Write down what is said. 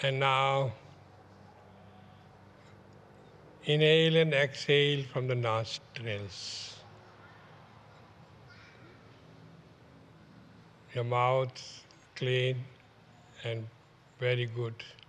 And now, inhale and exhale from the nostrils. Your mouth clean and very good.